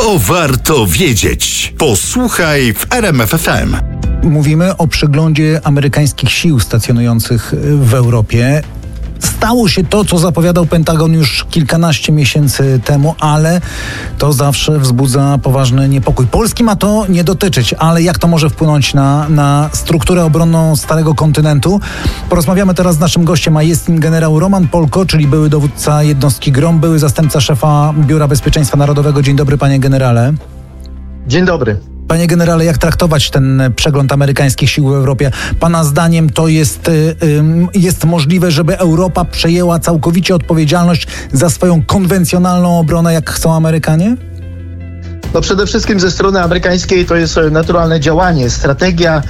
To warto wiedzieć. Posłuchaj w RMF FM. Mówimy o przeglądzie amerykańskich sił stacjonujących w Europie. Stało się to, co zapowiadał Pentagon już kilkanaście miesięcy temu, ale to zawsze wzbudza poważny niepokój. Polski ma to nie dotyczyć, ale jak to może wpłynąć na strukturę obronną Starego Kontynentu? Porozmawiamy teraz z naszym gościem, a jest nim generał Roman Polko, czyli były dowódca jednostki GROM, były zastępca szefa Biura Bezpieczeństwa Narodowego. Dzień dobry, panie generale. Dzień dobry. Panie generale, jak traktować ten przegląd amerykańskich sił w Europie? Pana zdaniem to jest możliwe, żeby Europa przejęła całkowicie odpowiedzialność za swoją konwencjonalną obronę, jak chcą Amerykanie? No przede wszystkim ze strony amerykańskiej to jest naturalne działanie, strategia,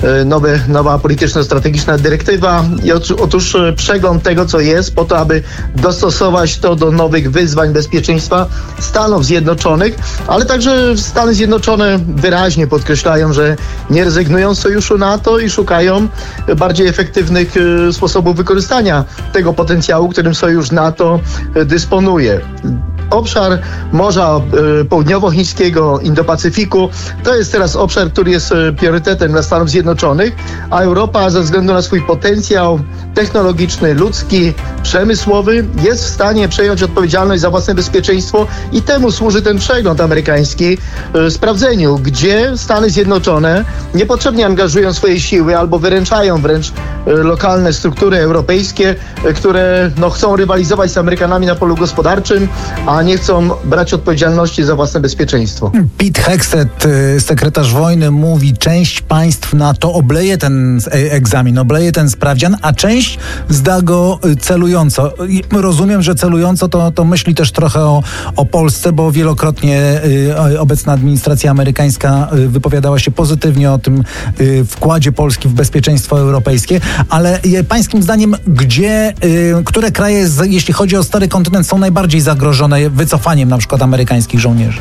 nowa polityczno-strategiczna dyrektywa i otóż przegląd tego, co jest, po to, aby dostosować to do nowych wyzwań bezpieczeństwa Stanów Zjednoczonych, ale także Stany Zjednoczone wyraźnie podkreślają, że nie rezygnują z sojuszu NATO i szukają bardziej efektywnych sposobów wykorzystania tego potencjału, którym sojusz NATO dysponuje. Obszar Morza Południowochińskiego, Indo-Pacyfiku to jest teraz obszar, który jest priorytetem dla Stanów Zjednoczonych, a Europa ze względu na swój potencjał technologiczny, ludzki, przemysłowy jest w stanie przejąć odpowiedzialność za własne bezpieczeństwo i temu służy ten przegląd amerykański, sprawdzeniu, gdzie Stany Zjednoczone niepotrzebnie angażują swoje siły albo wyręczają wręcz lokalne struktury europejskie, które chcą rywalizować z Amerykanami na polu gospodarczym, a nie chcą brać odpowiedzialności za własne bezpieczeństwo. Pete Hegseth, sekretarz wojny, mówi, część państw NATO obleje ten egzamin, obleje ten sprawdzian, a część zda go celująco. Rozumiem, że celująco to myśli też trochę o Polsce, bo wielokrotnie obecna administracja amerykańska wypowiadała się pozytywnie o tym wkładzie Polski w bezpieczeństwo europejskie, ale pańskim zdaniem, które kraje, jeśli chodzi o Stary Kontynent, są najbardziej zagrożone wycofaniem na przykład amerykańskich żołnierzy?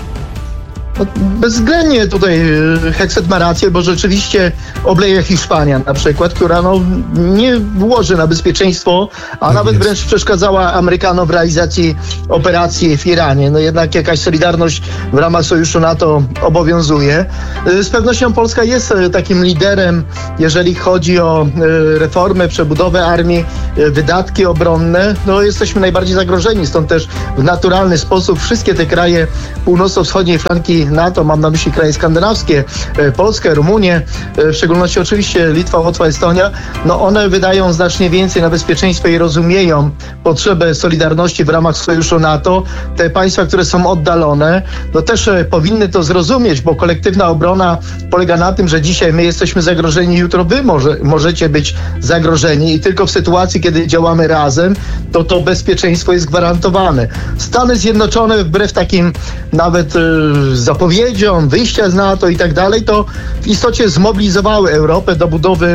Bezwzględnie tutaj Hegseth ma rację, bo rzeczywiście obleje Hiszpania na przykład, która nie włoży na bezpieczeństwo, a nawet wręcz przeszkadzała Amerykanom w realizacji operacji w Iranie. Jednak jakaś solidarność w ramach sojuszu NATO obowiązuje. Z pewnością Polska jest takim liderem, jeżeli chodzi o reformę, przebudowę armii, wydatki obronne. Jesteśmy najbardziej zagrożeni, stąd też w naturalny sposób wszystkie te kraje północno-wschodniej flanki NATO, mam na myśli kraje skandynawskie, Polskę, Rumunię, w szczególności oczywiście Litwa, Łotwa, Estonia, one wydają znacznie więcej na bezpieczeństwo i rozumieją potrzebę solidarności w ramach sojuszu NATO. Te państwa, które są oddalone, też powinny to zrozumieć, bo kolektywna obrona polega na tym, że dzisiaj my jesteśmy zagrożeni, jutro wy możecie być zagrożeni i tylko w sytuacji, kiedy działamy razem, to bezpieczeństwo jest gwarantowane. Stany Zjednoczone wbrew takim nawet zapowiedziom wyjścia z NATO i tak dalej, to w istocie zmobilizowały Europę do budowy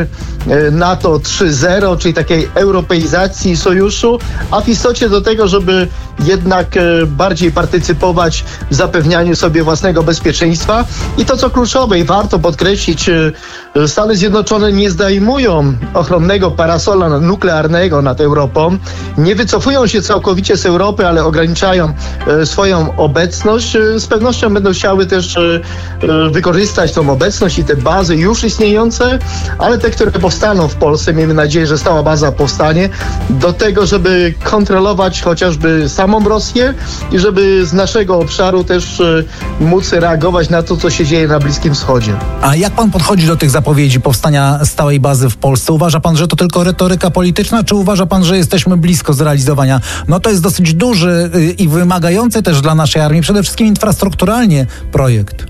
NATO 3.0, czyli takiej europeizacji sojuszu, a w istocie do tego, żeby jednak bardziej partycypować w zapewnianiu sobie własnego bezpieczeństwa. I to, co kluczowe i warto podkreślić, Stany Zjednoczone nie zdejmują ochronnego parasola nuklearnego nad Europą, nie wycofują się całkowicie z Europy, ale ograniczają swoją obecność. Z pewnością będą chciały też wykorzystać tą obecność i te bazy już istniejące, ale te, które powstaną w Polsce, miejmy nadzieję, że stała baza powstanie, do tego, żeby kontrolować chociażby samą Rosję i żeby z naszego obszaru też móc reagować na to, co się dzieje na Bliskim Wschodzie. A jak pan podchodzi do tych zapowiedzi powstania stałej bazy w Polsce? Uważa pan, że to tylko retoryka polityczna, czy uważa pan, że jesteśmy blisko zrealizowania? To jest dosyć duży i wymagający też dla naszej armii, przede wszystkim infrastrukturalnie, projekt.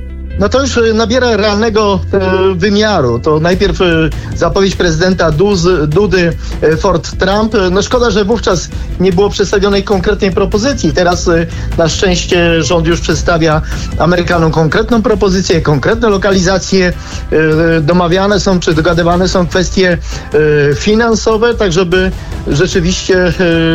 To już nabiera realnego wymiaru. To najpierw zapowiedź prezydenta Dudy, Fort Trump. Szkoda, że wówczas nie było przedstawionej konkretnej propozycji. Teraz na szczęście rząd już przedstawia Amerykanom konkretną propozycję, konkretne lokalizacje. Domawiane są czy dogadywane są kwestie finansowe, tak żeby rzeczywiście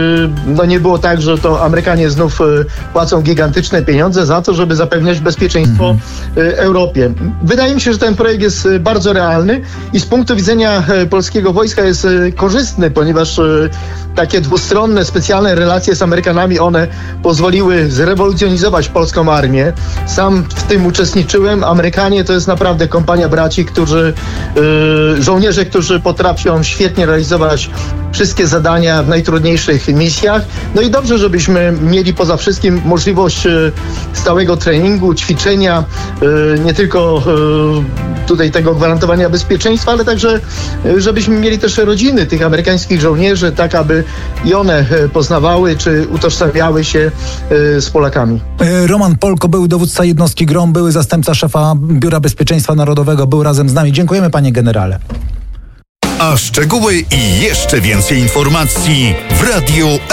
nie było tak, że to Amerykanie znów płacą gigantyczne pieniądze za to, żeby zapewniać bezpieczeństwo Europie. Wydaje mi się, że ten projekt jest bardzo realny i z punktu widzenia polskiego wojska jest korzystny, ponieważ takie dwustronne, specjalne relacje z Amerykanami, one pozwoliły zrewolucjonizować polską armię. Sam w tym uczestniczyłem. Amerykanie to jest naprawdę kompania braci, żołnierze, którzy potrafią świetnie realizować wszystkie zadania w najtrudniejszych misjach. No i dobrze, żebyśmy mieli poza wszystkim możliwość stałego treningu, ćwiczenia, nie tylko tutaj tego gwarantowania bezpieczeństwa, ale także żebyśmy mieli też rodziny tych amerykańskich żołnierzy, tak aby i one poznawały czy utożsamiały się z Polakami. Roman Polko, były dowódca jednostki GROM, były zastępca szefa Biura Bezpieczeństwa Narodowego, był razem z nami. Dziękujemy, panie generale. A szczegóły i jeszcze więcej informacji w Radiu